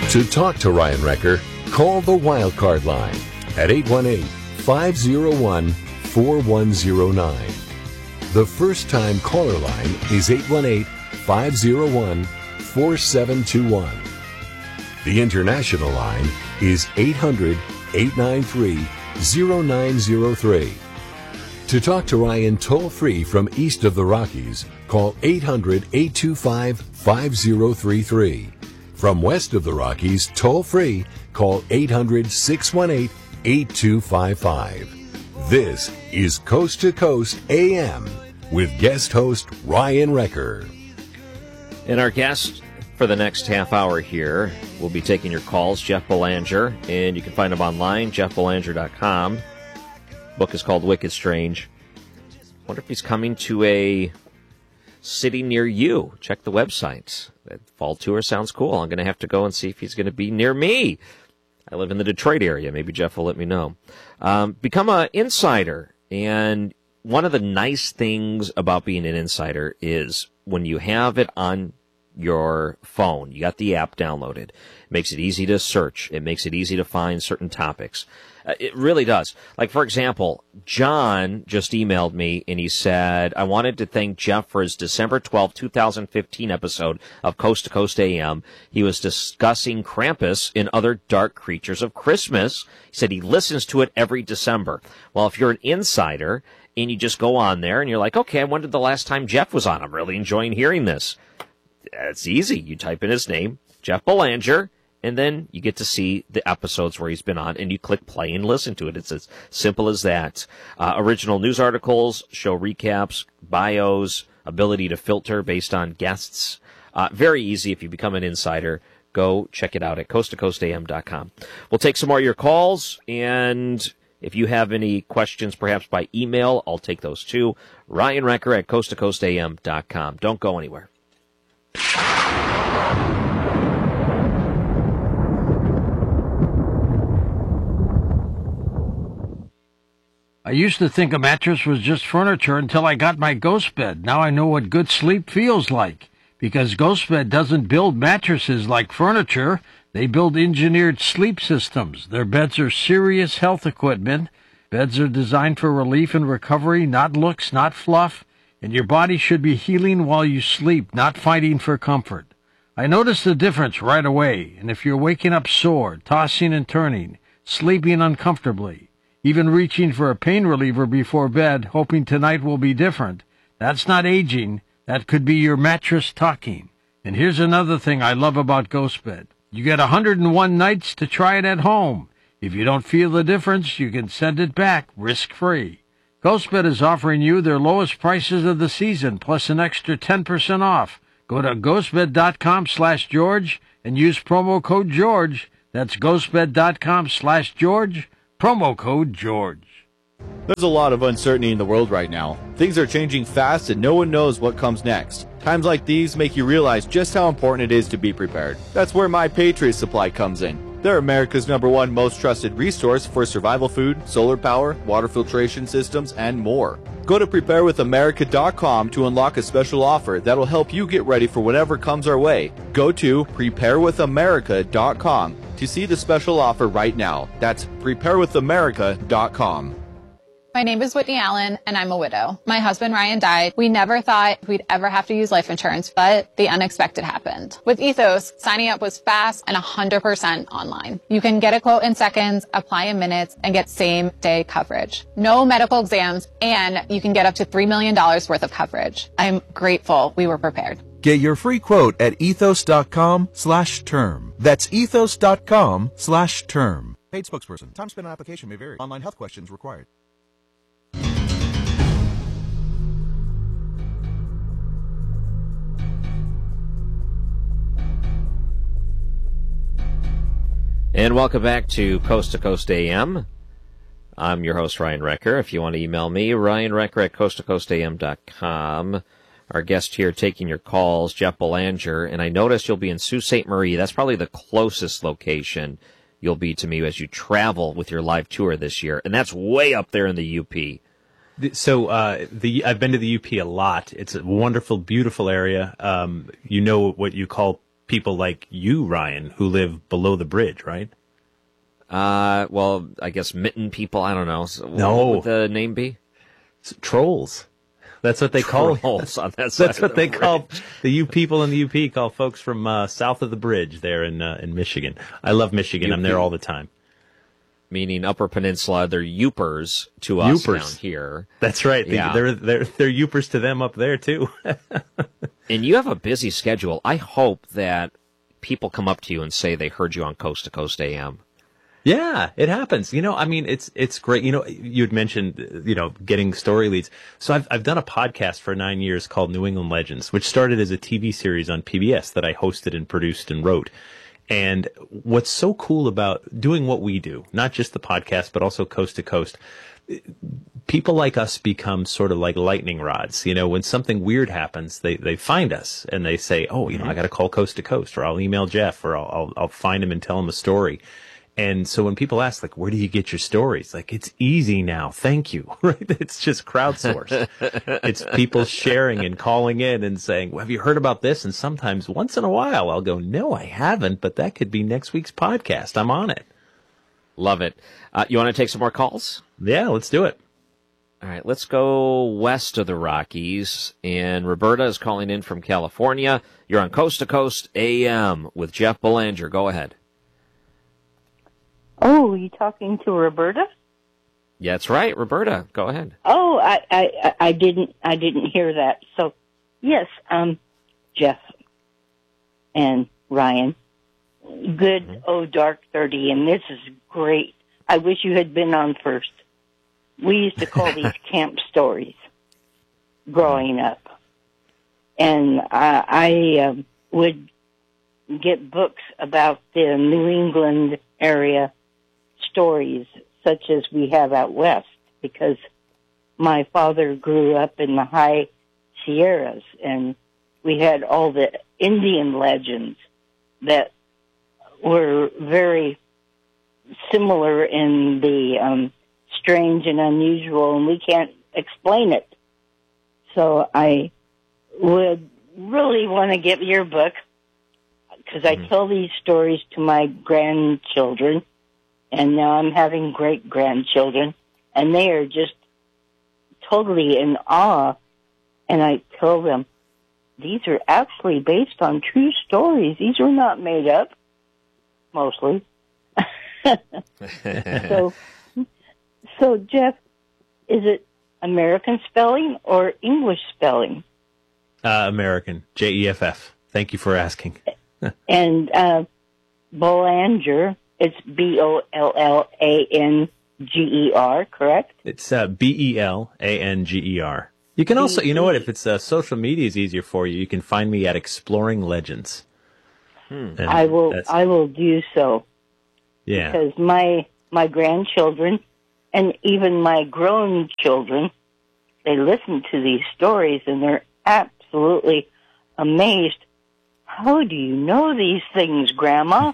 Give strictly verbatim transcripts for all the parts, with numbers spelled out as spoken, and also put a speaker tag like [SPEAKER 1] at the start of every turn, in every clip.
[SPEAKER 1] To talk to Ryan Wrecker, call the Wildcard line at eight one eight, five oh one, four one oh nine. The first-time caller line is eight one eight, five oh one, four seven two one. The international line is eight hundred, eight nine three, oh nine oh three. To talk to Ryan toll-free from east of the Rockies, call eight hundred, eight two five, five oh three three. From west of the Rockies, toll-free, call eight hundred, six one eight, eight two five five. This is Coast to Coast A M with guest host Ryan Wrecker.
[SPEAKER 2] And our guest for the next half hour here will be taking your calls, Jeff Belanger, and you can find him online, jeff belanger dot com. Book is called Wicked Strange. Wonder if he's coming to a city near you. Check the website. That fall tour sounds cool. I'm going to have to go and see if he's going to be near me. I live in the Detroit area. Maybe Jeff will let me know. Um, become an insider. And one of the nice things about being an insider is when you have it on your phone, you got the app downloaded. It makes it easy to search. It makes it easy to find certain topics. Uh, it really does. Like, for example, John just emailed me and he said, I wanted to thank Jeff for his December twelfth, twenty fifteen episode of Coast to Coast A M. He was discussing Krampus and other dark creatures of Christmas. He said he listens to it every December. Well, if you're an insider and you just go on there and you're like, okay, I wondered the last time Jeff was on. I'm really enjoying hearing this. It's easy. You type in his name, Jeff Belanger, and then you get to see the episodes where he's been on, and you click play and listen to it. It's as simple as that. Uh, original news articles, show recaps, bios, ability to filter based on guests. Uh, very easy if you become an insider. Go check it out at coast to coast a m dot com. We'll take some more of your calls, and if you have any questions, perhaps by email, I'll take those too. Ryan Wrecker at coast to coast a m dot com. Don't go anywhere.
[SPEAKER 3] I used to think a mattress was just furniture until I got my Ghost Bed. Now I know what good sleep feels like. Because Ghost Bed doesn't build mattresses like furniture. They build engineered sleep systems. Their beds are serious health equipment. Beds are designed for relief and recovery, not looks, not fluff. And your body should be healing while you sleep, not fighting for comfort. I noticed the difference right away. And if you're waking up sore, tossing and turning, sleeping uncomfortably, even reaching for a pain reliever before bed, hoping tonight will be different, that's not aging. That could be your mattress talking. And here's another thing I love about Ghost Bed. You get one hundred one nights to try it at home. If you don't feel the difference, you can send it back risk-free. Ghost Bed is offering you their lowest prices of the season, plus an extra ten percent off. Go to ghostbed.com slash George and use promo code George. That's ghostbed.com slash George. Promo code George.
[SPEAKER 4] There's a lot of uncertainty in the world right now. Things are changing fast and no one knows what comes next. Times like these make you realize just how important it is to be prepared. That's where My Patriot Supply comes in. They're America's number one most trusted resource for survival food, solar power, water filtration systems, and more. Go to prepare with america dot com to unlock a special offer that'll help you get ready for whatever comes our way. Go to prepare with america dot com to see the special offer right now. That's prepare with america dot com.
[SPEAKER 5] My name is Whitney Allen, and I'm a widow. My husband, Ryan, died. We never thought we'd ever have to use life insurance, but the unexpected happened. With Ethos, signing up was fast and one hundred percent online. You can get a quote in seconds, apply in minutes, and get same-day coverage. No medical exams, and you can get up to three million dollars worth of coverage. I'm grateful we were prepared.
[SPEAKER 6] Get your free quote at ethos.com slash term. That's ethos.com slash term.
[SPEAKER 7] Paid spokesperson. Time spent on application may vary. Online health questions required.
[SPEAKER 2] And welcome back to Coast to Coast A M. I'm your host, Ryan Wrecker. If you want to email me, Ryan Wrecker at coast to coast a m dot com. Our guest here taking your calls, Jeff Belanger, and I noticed you'll be in Sault Ste. Marie. That's probably the closest location you'll be to me as you travel with your live tour this year, and that's way up there in the U P.
[SPEAKER 8] So uh, the I've been to the U P a lot. It's a wonderful, beautiful area. Um, you know what you call people like you, Ryan, who live below the bridge, right?
[SPEAKER 2] Uh, well, I guess mitten people. I don't know. So
[SPEAKER 8] No.
[SPEAKER 2] What would the name be?
[SPEAKER 8] It's trolls. That's what they call
[SPEAKER 2] Trolls on that side
[SPEAKER 8] That's
[SPEAKER 2] of
[SPEAKER 8] what
[SPEAKER 2] the
[SPEAKER 8] they
[SPEAKER 2] bridge.
[SPEAKER 8] call the U people in the U P call folks from uh, south of the bridge there in uh, in Michigan. I love Michigan. I'm
[SPEAKER 2] U P.
[SPEAKER 8] there all the time.
[SPEAKER 2] Meaning Upper Peninsula. They're Yoopers to us
[SPEAKER 8] Yoopers.
[SPEAKER 2] down here.
[SPEAKER 8] That's right. They,
[SPEAKER 2] Yeah.
[SPEAKER 8] They're they're they're Yoopers to them up there too.
[SPEAKER 2] And you have a busy schedule. I hope that people come up to you and say they heard you on Coast to Coast A M.
[SPEAKER 8] Yeah, it happens. You know, I mean, it's it's great. You know, you had mentioned, you know, getting story leads. So I've I've done a podcast for nine years called New England Legends, which started as a T V series on P B S that I hosted and produced and wrote. And what's so cool about doing what we do, not just the podcast, but also Coast to Coast, people like us become sort of like lightning rods. You know, when something weird happens, they, they find us and they say, oh, you know, I got to call Coast to Coast, or I'll email Jeff, or I'll, I'll, I'll find him and tell him a story. And so when people ask, like, where do you get your stories? Like, it's easy now. Thank you. Right? It's just crowdsourced. It's people sharing and calling in and saying, well, have you heard about this? And sometimes once in a while I'll go, no, I haven't, but that could be next week's podcast. I'm on it.
[SPEAKER 2] Love it. Uh, you want to take some more calls?
[SPEAKER 8] Yeah, let's do it.
[SPEAKER 2] All right, let's go west of the Rockies. And Roberta is calling in from California. You're on Coast to Coast A M with Jeff Belanger. Go ahead.
[SPEAKER 9] Oh, you talking to Roberta?
[SPEAKER 2] Yeah, that's right, Roberta. Go ahead.
[SPEAKER 9] Oh, I, I, I didn't, I didn't hear that. So, yes, um, Jeff and Ryan, good mm-hmm. Oh Dark thirty, and this is great. I wish you had been on first. We used to call these camp stories growing up, and I, I um, would get books about the New England area stories such as we have out west, because my father grew up in the high Sierras, and we had all the Indian legends that were very similar in the um, strange and unusual, and we can't explain it. So I would really want to get your book, because I tell these stories to my grandchildren, and now I'm having great-grandchildren, and they are just totally in awe. And I tell them, these are actually based on true stories. These are not made up, mostly. so, so, Jeff, is it American spelling or English spelling?
[SPEAKER 8] Uh, American, J E F F. Thank you for asking.
[SPEAKER 9] And uh, Belanger, it's B O L L A N G E R, correct?
[SPEAKER 8] It's uh, B E L A N G E R. You can also, you know what, if it's uh, social media is easier for you, you can find me at Exploring Legends.
[SPEAKER 2] Hmm.
[SPEAKER 9] I will I will do so.
[SPEAKER 8] Yeah.
[SPEAKER 9] Because my my grandchildren and even my grown children, they listen to these stories and they're absolutely amazed. How do you know these things, Grandma?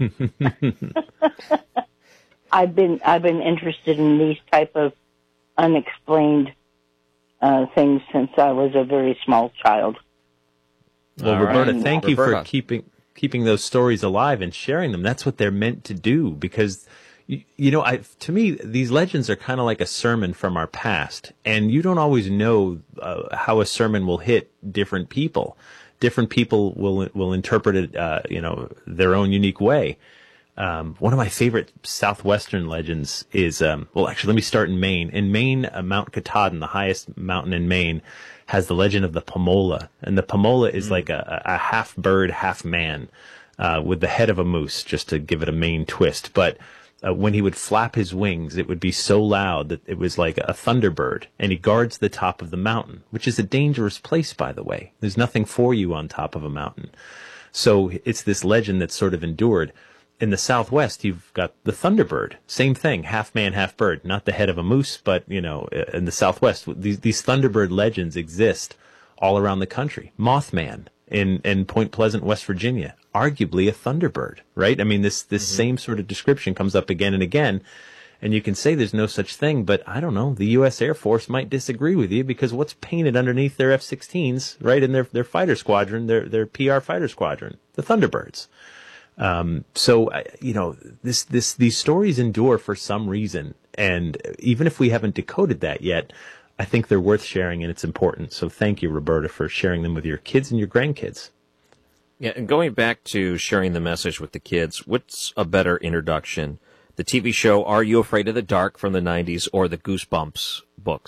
[SPEAKER 9] I've been I've been interested in these type of unexplained uh, things since I was a very small child.
[SPEAKER 8] Well,
[SPEAKER 2] All
[SPEAKER 8] Roberta,
[SPEAKER 2] right.
[SPEAKER 8] thank you
[SPEAKER 2] Roberta.
[SPEAKER 8] for keeping keeping those stories alive and sharing them. That's what they're meant to do, because you, you know, I to me these legends are kind of like a sermon from our past, and you don't always know uh, how a sermon will hit different people. Different people will will interpret it, uh, you know, their own unique way. Um, one of my favorite southwestern legends is, um, well, actually, let me start in Maine. In Maine, uh, Mount Katahdin, the highest mountain in Maine, has the legend of the Pomola. And the Pomola is mm. like a, a half bird, half man, uh, with the head of a moose, just to give it a Maine twist. But uh, when he would flap his wings, it would be so loud that it was like a thunderbird. And he guards the top of the mountain, which is a dangerous place, by the way. There's nothing for you on top of a mountain. So it's this legend that's sort of endured. In the Southwest, you've got the Thunderbird. Same thing, half man, half bird. Not the head of a moose, but, you know, in the Southwest, these, these Thunderbird legends exist all around the country. Mothman in, in Point Pleasant, West Virginia, arguably a Thunderbird, right? I mean, this, this mm-hmm. same sort of description comes up again and again. and you can say there's no such thing, but I don't know, the U S Air Force might disagree with you because what's painted underneath their F sixteens, right, in their, their fighter squadron, their, their P R fighter squadron, the Thunderbirds. Um, so, you know, this, this, these stories endure for some reason. And even if we haven't decoded that yet, I think they're worth sharing and it's important. So thank you, Roberta, for sharing them with your kids and your grandkids.
[SPEAKER 2] Yeah, and going back to sharing the message with the kids, what's a better introduction? The T V show Are You Afraid of the Dark from the nineties or the Goosebumps books?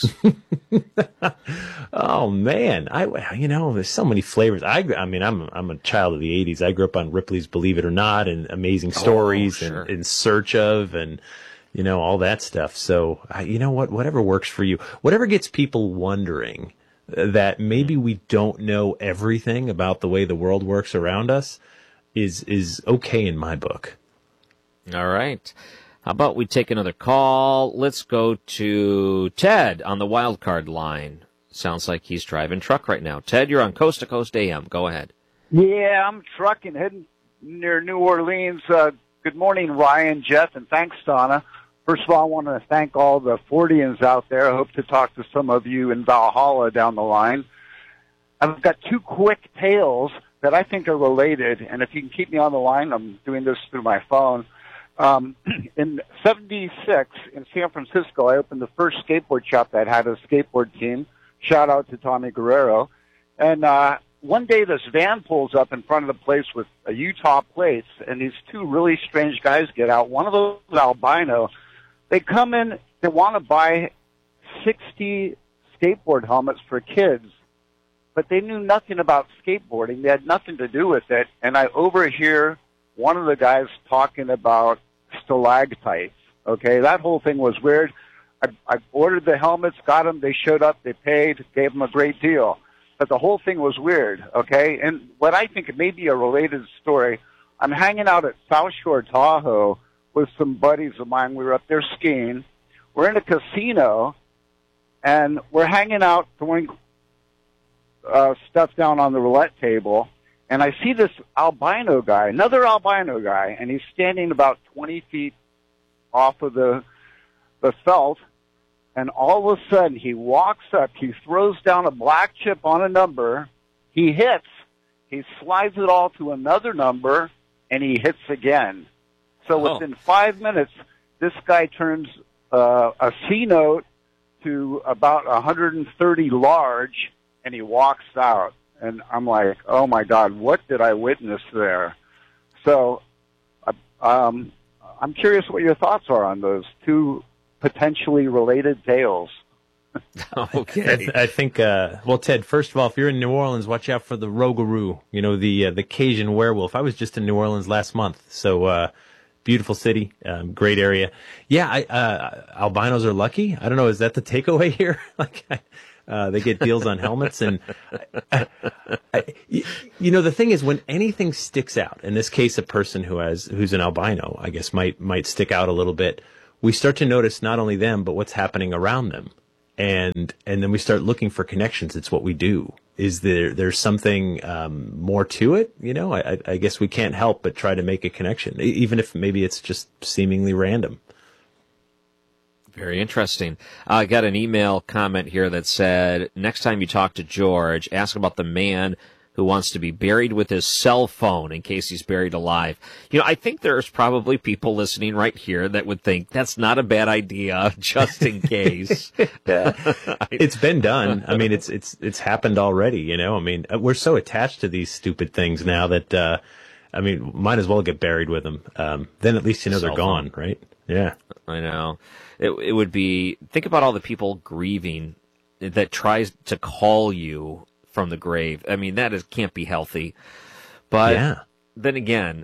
[SPEAKER 8] Oh man, I you know there's so many flavors. I I mean I'm I'm a child of the eighties. I grew up on Ripley's Believe It or Not and Amazing Stories
[SPEAKER 2] oh, sure.
[SPEAKER 8] and In Search of and you know all that stuff. So I, you know what, whatever works for you, whatever gets people wondering that maybe we don't know everything about the way the world works around us is is okay in my book.
[SPEAKER 2] All right. How about we take another call? Let's go to Ted on the wild card line. Sounds like he's driving truck right now. Ted, you're on Coast to Coast A M. Go ahead.
[SPEAKER 10] Yeah, I'm trucking, heading near New Orleans. Uh, good morning, Ryan, Jeff, and thanks, Donna. First of all, I want to thank all the Fordians out there. I hope to talk to some of you in Valhalla down the line. I've got two quick tales that I think are related, and if you can keep me on the line, I'm doing this through my phone. Um, in seventy-six, in San Francisco, I opened the first skateboard shop that had a skateboard team. Shout out to Tommy Guerrero. And uh, one day this van pulls up in front of the place with a Utah plates, and these two really strange guys get out. One of those is albino. They come in, they want to buy sixty skateboard helmets for kids, but they knew nothing about skateboarding. They had nothing to do with it. And I overhear one of the guys talking about stalactites. Okay, that whole thing was weird. I, I ordered the helmets, got them, they showed up, they paid, gave them a great deal. But the whole thing was weird, okay? And what I think may be a related story, I'm hanging out at South Shore Tahoe with some buddies of mine. We were up there skiing. We're in a casino, and we're hanging out, throwing uh, stuff down on the roulette table. And I see this albino guy, another albino guy, and he's standing about twenty feet off of the the felt, and all of a sudden he walks up, he throws down a black chip on a number, he hits, he slides it all to another number, and he hits again. So
[SPEAKER 2] oh.
[SPEAKER 10] within five minutes, this guy turns uh, a C note to about one hundred thirty large, and he walks out. And I'm like, oh, my God, what did I witness there? So um, I'm curious what your thoughts are on those two potentially related tales.
[SPEAKER 2] Okay.
[SPEAKER 8] I, I think, uh, well, Ted, first of all, if you're in New Orleans, watch out for the Rougarou, you know, the uh, the Cajun werewolf. I was just in New Orleans last month, so uh, beautiful city, um, great area. Yeah, I, uh, albinos are lucky. I don't know, is that the takeaway here? like, I, Uh, they get deals on helmets, and I, I, you know the thing is, when anything sticks out, in this case, a person who has who's an albino, I guess, might might stick out a little bit. We start to notice not only them, but what's happening around them, and and then we start looking for connections. It's what we do. Is there there's something um, more to it? You know, I, I guess we can't help but try to make a connection, even if maybe it's just seemingly random.
[SPEAKER 2] Very interesting. I got an email comment here that said, next time you talk to George, ask about the man who wants to be buried with his cell phone in case he's buried alive. You know, I think there's probably people listening right here that would think that's not a bad idea, just in case.
[SPEAKER 8] It's been done. I mean, it's it's it's happened already, you know? I mean, we're so attached to these stupid things now that, uh, I mean, might as well get buried with them. Um, then at least you know cell they're gone, phone. Right? Yeah.
[SPEAKER 2] I know. It, it would be, think about all the people grieving that tries to call you from the grave. I mean, that is, can't be healthy. But
[SPEAKER 8] yeah.
[SPEAKER 2] Then again,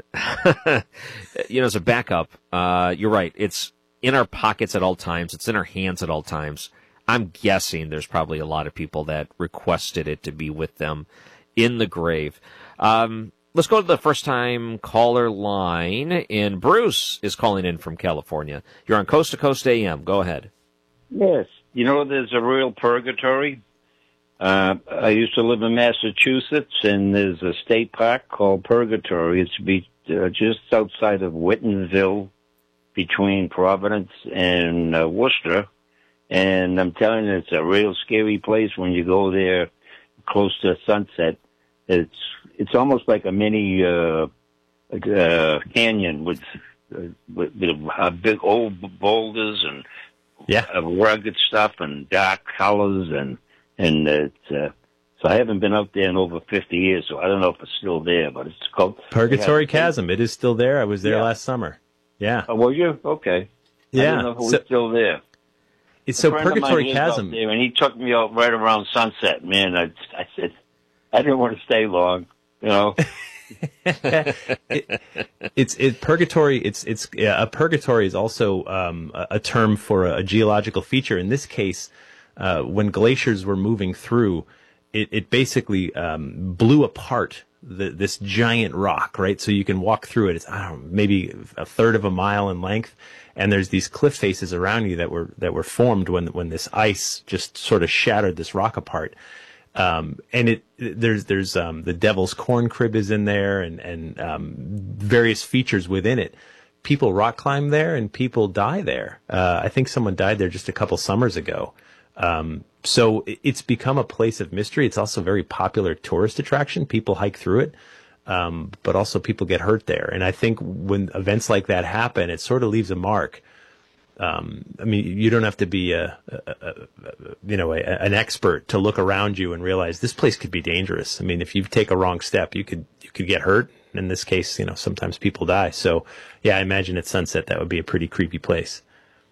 [SPEAKER 2] you know, as a backup, uh, you're right. It's in our pockets at all times. It's in our hands at all times. I'm guessing there's probably a lot of people that requested it to be with them in the grave. Um, Let's go to the first-time caller line, and Bruce is calling in from California. You're on Coast to Coast A M. Go ahead.
[SPEAKER 11] Yes. You know, there's a real purgatory. Uh, I used to live in Massachusetts, and there's a state park called Purgatory. It's be, uh, just outside of Whittenville, between Providence and uh, Worcester. And I'm telling you, it's a real scary place when you go there close to sunset. It's it's almost like a mini uh, uh, canyon with, uh, with, with uh, big old boulders and
[SPEAKER 8] yeah,
[SPEAKER 11] uh, rugged stuff and dark colors. And, and it's, uh, so I haven't been out there in over fifty years, so I don't know if it's still there, but it's called
[SPEAKER 8] Purgatory Chasm. It is still there. I was there
[SPEAKER 11] yeah.
[SPEAKER 8] last summer. Yeah.
[SPEAKER 11] Oh, were you? Okay.
[SPEAKER 8] Yeah.
[SPEAKER 11] I didn't know if it was
[SPEAKER 8] so,
[SPEAKER 11] still there.
[SPEAKER 8] It's so Purgatory
[SPEAKER 11] Chasm. There, and he took me out right around sunset. Man, I, I said, I didn't want to stay long, you know.
[SPEAKER 8] it, it's it purgatory. It's it's yeah, a purgatory is also um, a, a term for a, a geological feature. In this case, uh, when glaciers were moving through, it, it basically um, blew apart the, this giant rock. Right, so you can walk through it. It's I don't know, maybe a third of a mile in length. And there's these cliff faces around you that were that were formed when when this ice just sort of shattered this rock apart. Um, and it there's there's um, the Devil's Corn Crib is in there, and and um, various features within it. People rock climb there, and people die there. Uh, I think someone died there just a couple summers ago. Um, so it's become a place of mystery. It's also a very popular tourist attraction. People hike through it. Um, but also people get hurt there. And I think when events like that happen, it sort of leaves a mark. Um, I mean, you don't have to be a, a, a, a you know, a, an expert to look around you and realize this place could be dangerous. I mean, if you take a wrong step, you could, you could get hurt. In this case, you know, sometimes people die. So yeah, I imagine at sunset, that would be a pretty creepy place.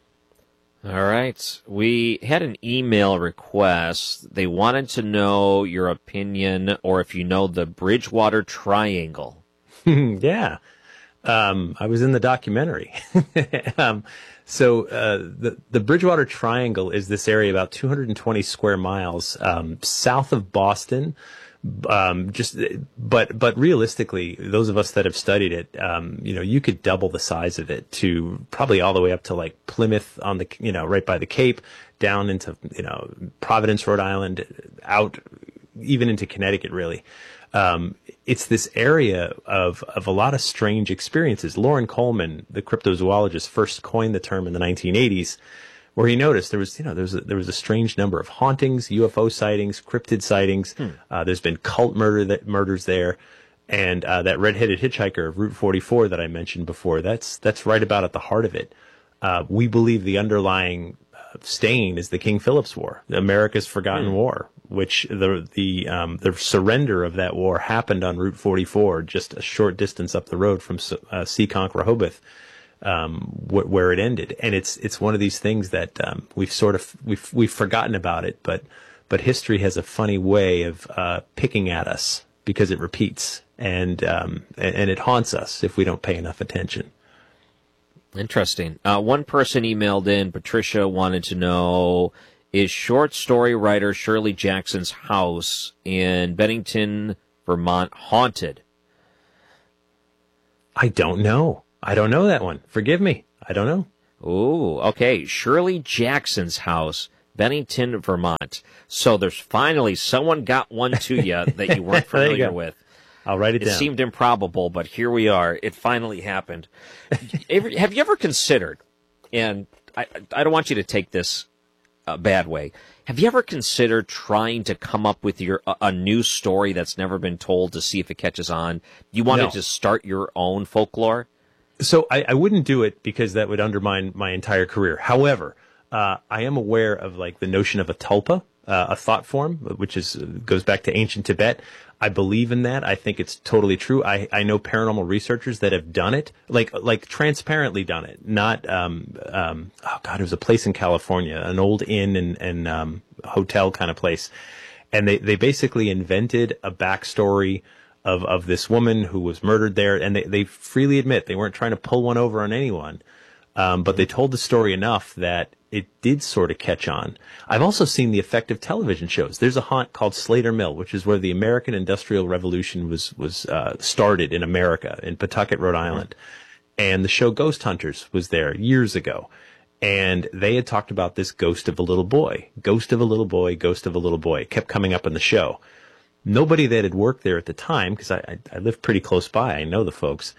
[SPEAKER 2] All right. We had an email request. They wanted to know your opinion or if you know the Bridgewater Triangle.
[SPEAKER 8] yeah. Um, I was in the documentary. um, so uh, the, the Bridgewater Triangle is this area about two hundred twenty square miles um, south of Boston. Um, just, but, but realistically, those of us that have studied it, um, you know, you could double the size of it to probably all the way up to like Plymouth on the, you know, right by the Cape, down into, you know, Providence, Rhode Island, out even into Connecticut, really. Um, it's this area of, of a lot of strange experiences. Loren Coleman, the cryptozoologist, first coined the term in the nineteen eighties. Where he noticed there was, you know, there was a, there was a strange number of hauntings, U F O sightings, cryptid sightings. Hmm. Uh, there's been cult murder that murders there, and uh, that red-headed hitchhiker of Route forty-four that I mentioned before. That's that's right about at the heart of it. Uh, we believe the underlying uh, stain is the King Philip's War, America's forgotten hmm. war, which the the um, the surrender of that war happened on Route forty-four, just a short distance up the road from uh, Seekonk, Rehoboth. Um, wh- where it ended, and it's it's one of these things that um, we've sort of we've we've forgotten about it, but but history has a funny way of uh, picking at us because it repeats, and um, and, and it haunts us if we don't pay enough attention.
[SPEAKER 2] Interesting. Uh, one person emailed in. Patricia wanted to know: is short story writer Shirley Jackson's house in Bennington, Vermont, haunted?
[SPEAKER 8] I don't know. I don't know that one. Forgive me. I don't know.
[SPEAKER 2] Ooh, okay. Shirley Jackson's house, Bennington, Vermont. So there's finally someone got one to you that you weren't familiar
[SPEAKER 8] you
[SPEAKER 2] with.
[SPEAKER 8] I'll write it,
[SPEAKER 2] it
[SPEAKER 8] down.
[SPEAKER 2] It seemed improbable, but here we are. It finally happened. Have you ever considered, and I, I don't want you to take this a bad way, have you ever considered trying to come up with your a, a new story that's never been told to see if it catches on? Do you want
[SPEAKER 8] No.
[SPEAKER 2] to just start your own folklore?
[SPEAKER 8] So I, I wouldn't do it because that would undermine my entire career. However, uh, I am aware of like the notion of a tulpa, uh, a thought form, which is goes back to ancient Tibet. I believe in that. I think it's totally true. I, I know paranormal researchers that have done it, like like transparently done it. Not um um oh god, it was a place in California, an old inn and and um, hotel kind of place, and they they basically invented a backstory of of this woman who was murdered there, and they they freely admit they weren't trying to pull one over on anyone, um, but they told the story enough that it did sort of catch on. I've also seen the effect of television shows. There's a haunt called Slater Mill, which is where the American Industrial Revolution was was uh, started in America, in Pawtucket, Rhode Island, and the show Ghost Hunters was there years ago. And they had talked about this ghost of a little boy, ghost of a little boy, ghost of a little boy. It kept coming up in the show. Nobody that had worked there at the time, because I, I, I lived pretty close by, I know the folks,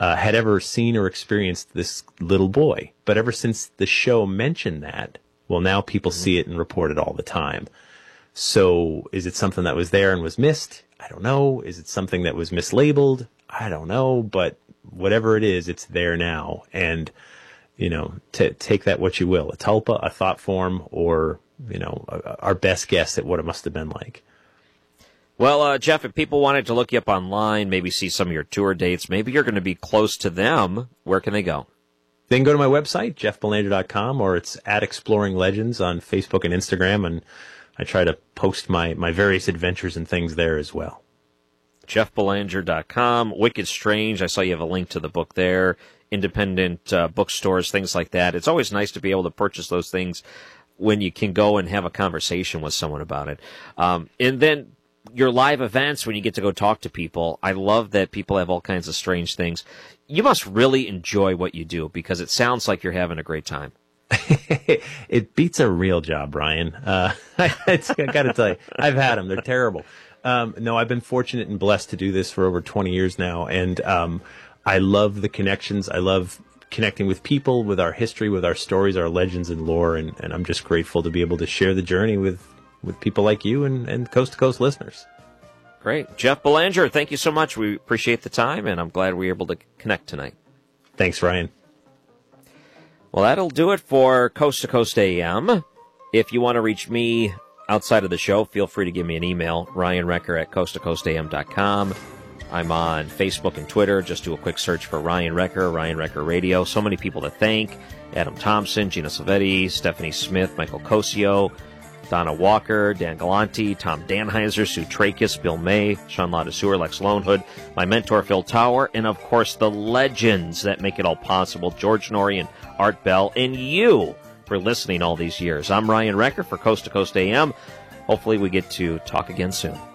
[SPEAKER 8] uh, had ever seen or experienced this little boy. But ever since the show mentioned that, well, now people mm-hmm. see it and report it all the time. So is it something that was there and was missed? I don't know. Is it something that was mislabeled? I don't know. But whatever it is, it's there now. And, you know, to take that what you will, a tulpa, a thought form, or, you know, a, our best guess at what it must have been like.
[SPEAKER 2] Well, uh, Jeff, if people wanted to look you up online, maybe see some of your tour dates, maybe you're going to be close to them, where can they go?
[SPEAKER 8] They can go to my website, jeff belanger dot com, or it's at Exploring Legends on Facebook and Instagram, and I try to post my, my various adventures and things there as well.
[SPEAKER 2] jeff belanger dot com, Wicked Strange, I saw you have a link to the book there, independent uh, bookstores, things like that. It's always nice to be able to purchase those things when you can go and have a conversation with someone about it. Um, and then your live events, when you get to go talk to people, I love that people have all kinds of strange things. You must really enjoy what you do, because it sounds like you're having a great time.
[SPEAKER 8] It beats a real job, Ryan. Uh, I got to tell you, I've had them. They're terrible. Um, no, I've been fortunate and blessed to do this for over twenty years now. And um, I love the connections. I love connecting with people, with our history, with our stories, our legends and lore. And, and I'm just grateful to be able to share the journey with, with people like you and, and Coast to Coast listeners.
[SPEAKER 2] Great. Jeff Belanger, thank you so much. We appreciate the time, and I'm glad we were able to connect tonight.
[SPEAKER 8] Thanks, Ryan.
[SPEAKER 2] Well, that'll do it for Coast to Coast A M. If you want to reach me outside of the show, feel free to give me an email, ryan recker at coast to coast a m dot com. I'm on Facebook and Twitter. Just do a quick search for Ryan Recker, Ryan Recker Radio. So many people to thank. Adam Thompson, Gina Silvetti, Stephanie Smith, Michael Cosio, Donna Walker, Dan Galanti, Tom Danheiser, Sue Trachis, Bill May, Sean Ladesseur, Lex Lonehood, my mentor Phil Tower, and of course the legends that make it all possible, George Norrie and Art Bell, and you for listening all these years. I'm Ryan Recker for Coast to Coast A M. Hopefully we get to talk again soon.